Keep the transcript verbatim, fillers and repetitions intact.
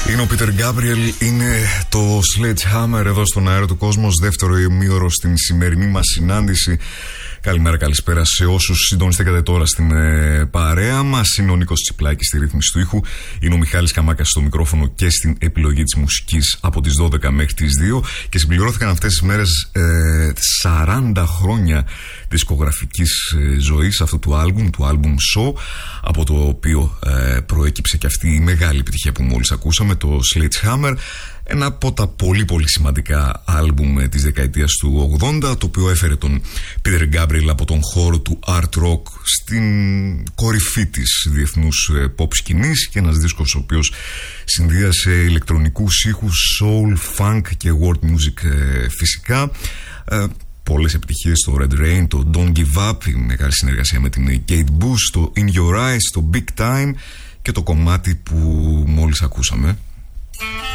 Είναι ο Peter Gabriel, είναι το Sledgehammer εδώ στον αέρα του κόσμου, δεύτερο ημίωρο στην σημερινή μας συνάντηση. Καλημέρα, καλησπέρα σε όσους συντονιστήκατε τώρα στην ε, παρέα μας. Είναι ο Νίκος Τσιπλάκης στη ρύθμιση του ήχου. Είναι ο Μιχάλης Καμάκας στο μικρόφωνο και στην επιλογή της μουσικής από τις δώδεκα μέχρι τις δύο. Και συμπληρώθηκαν αυτές τις μέρες ε, σαράντα χρόνια δισκογραφικής ε, ζωής αυτού του άλμπουμ, του άλμπουμ Show, από το οποίο ε, προέκυψε και αυτή η μεγάλη επιτυχία που μόλις ακούσαμε, το Sledgehammer. Ένα από τα πολύ πολύ σημαντικά άλμπουμ της δεκαετίας του ογδόντα, το οποίο έφερε τον Peter Gabriel από τον χώρο του art rock στην κορυφή της διεθνούς pop σκηνής, και ένας δίσκος ο οποίος συνδύασε ηλεκτρονικούς ήχους, soul, funk και world music φυσικά. Πολλές επιτυχίες στο Red Rain, το Don't Give Up, η μεγάλη συνεργασία με την Kate Bush, το In Your Eyes, το Big Time και το κομμάτι που μόλις ακούσαμε.